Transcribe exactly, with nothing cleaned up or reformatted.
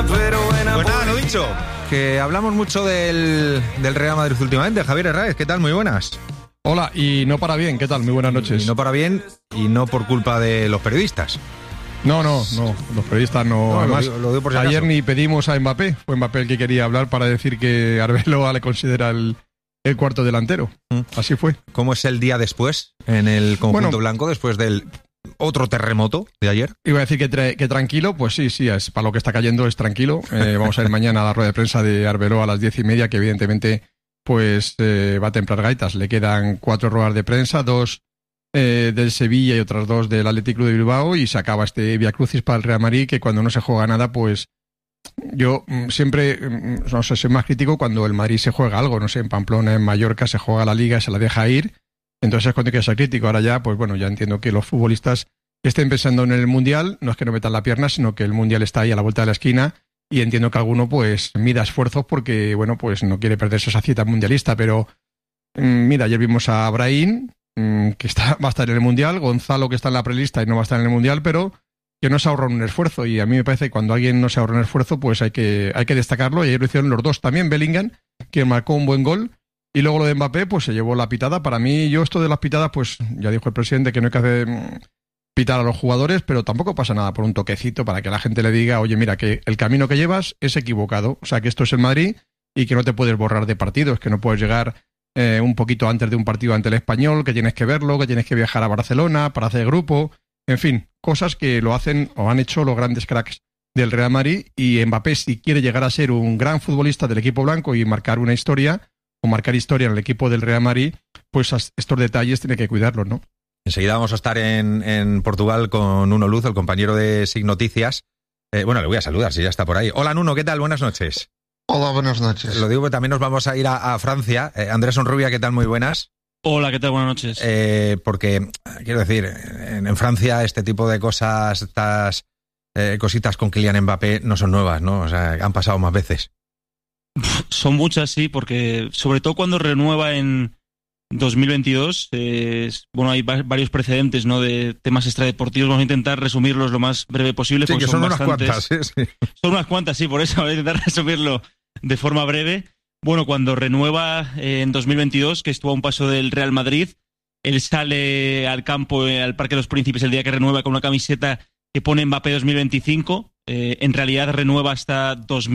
Pues nada, lo dicho, que hablamos mucho del, del Real Madrid últimamente. Javier Herráez, ¿qué tal? Muy buenas. Hola, y no para bien, ¿qué tal? Muy buenas noches. Y no para bien, y no por culpa de los periodistas. No, no, no, los periodistas no. no Además, lo digo, lo digo por si ayer acaso. ni pedimos a Mbappé, fue Mbappé el que quería hablar para decir que Arbeloa le considera el, el cuarto delantero. Mm. Así fue. ¿Cómo es el día después en el conjunto bueno, blanco, después del otro terremoto de ayer? Iba a decir que, tra- que tranquilo, pues sí, sí, es, para lo que está cayendo es tranquilo. Eh, vamos a ir mañana a la rueda de prensa de Arbeloa a las diez y media, que evidentemente pues eh, va a templar gaitas. Le quedan cuatro ruedas de prensa, dos eh, del Sevilla y otras dos del Athletic Club de Bilbao, y se acaba este Via Crucis para el Real Madrid, que cuando no se juega nada, pues yo mm, siempre, mm, no sé, soy más crítico cuando el Madrid se juega algo, no sé, en Pamplona, en Mallorca, se juega la Liga, se la deja ir, entonces es cuando hay que ser crítico. Ahora ya, pues bueno, ya entiendo que los futbolistas estén pensando en el Mundial, no es que no metan la pierna, sino que el Mundial está ahí a la vuelta de la esquina, y entiendo que alguno pues mida esfuerzos porque, bueno, pues no quiere perderse esa cita mundialista, pero mmm, mira, ayer vimos a Brahim, mmm, que está, va a estar en el Mundial, Gonzalo, que está en la prelista y no va a estar en el Mundial, pero que no se ahorra un esfuerzo, y a mí me parece que cuando alguien no se ahorra un esfuerzo, pues hay que, hay que destacarlo, y ayer lo hicieron los dos, también Bellingham, que marcó un buen gol, y luego lo de Mbappé, pues se llevó la pitada. Para mí, yo esto de las pitadas, pues ya dijo el presidente que no hay que hacer mmm, pitar a los jugadores, pero tampoco pasa nada por un toquecito para que la gente le diga, oye, mira, que el camino que llevas es equivocado, o sea, que esto es el Madrid y que no te puedes borrar de partidos, que no puedes llegar eh, un poquito antes de un partido ante el Español, que tienes que verlo, que tienes que viajar a Barcelona para hacer grupo, en fin, cosas que lo hacen o han hecho los grandes cracks del Real Madrid. Y Mbappé, si quiere llegar a ser un gran futbolista del equipo blanco y marcar una historia, o marcar historia en el equipo del Real Madrid, pues estos detalles tiene que cuidarlos, ¿no? Enseguida vamos a estar en, en Portugal con Nuno Luz, el compañero de S I G Noticias. Eh, bueno, le voy a saludar si ya está por ahí. Hola, Nuno, ¿qué tal? Buenas noches. Hola, buenas noches. Lo digo porque también nos vamos a ir a, a Francia. Eh, Andrés Onrubia, ¿qué tal? Muy buenas. Hola, ¿qué tal? Buenas noches. Eh, porque, quiero decir, en, en Francia este tipo de cosas, estas eh, cositas con Kylian Mbappé no son nuevas, ¿no? O sea, han pasado más veces. Son muchas, sí, porque sobre todo cuando renueva en dos mil veintidós, eh, bueno, hay va- varios precedentes, ¿no?, de temas extradeportivos. Vamos a intentar resumirlos lo más breve posible. Sí, porque que son, son unas bastantes. cuantas. Sí, sí. Son unas cuantas, sí, por eso voy a intentar resumirlo de forma breve. Bueno, cuando renueva eh, en dos mil veintidós, que estuvo a un paso del Real Madrid, él sale al campo, eh, al Parque de los Príncipes, el día que renueva, con una camiseta que pone Mbappé dos mil veinticinco. Eh, en realidad renueva hasta dos mil